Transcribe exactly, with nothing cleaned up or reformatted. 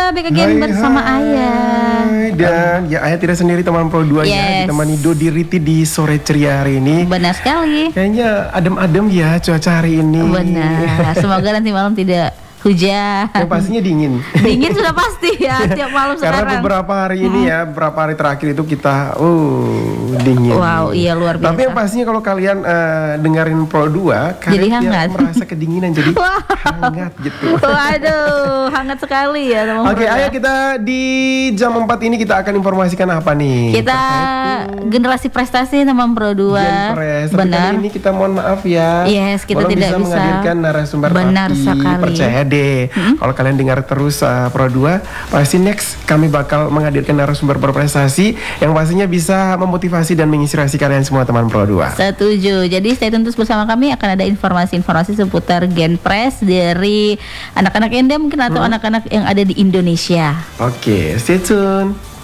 back again Hai, bersama hai. Ayah. Dan ya Ayah tidak sendiri teman Pro dua ya, Yes. ditemani Dodi Riti di sore ceria hari ini. Benar sekali. Kayaknya adem-adem ya cuaca hari ini. Benar. Semoga nanti malam tidak hujan. Yang pastinya dingin. Dingin sudah pasti ya tiap malam Karena sekarang. beberapa hari ini ya, beberapa hari terakhir itu kita uh dingin. Wow, iya luar biasa. Tapi yang pastinya kalau kalian eh, dengerin Pro dua, Jadi kalian hangat. ya merasa kedinginan jadi Wow. hangat gitu. Waduh, hangat sekali ya teman Oke, ayo kita di jam empat ini kita akan informasikan apa nih? Kita generasi prestasi teman Pro dua. Genpres. Tapi Benar. kali ini kita mohon maaf ya. Yes, kita belum tidak bisa, bisa. menghadirkan narasumber. Benar tapi sekali. percaya deh, kalau kalian dengar terus uh, Pro dua, pasti next kami bakal menghadirkan narasumber berprestasi yang pastinya bisa memotivasi dan menginspirasi kalian semua teman Pro dua. Setuju. Jadi stay tune terus bersama kami, akan ada informasi-informasi seputar Genpres dari anak-anak Enda mungkin atau Hmm. anak-anak yang ada di Indonesia. Oke, stay tune.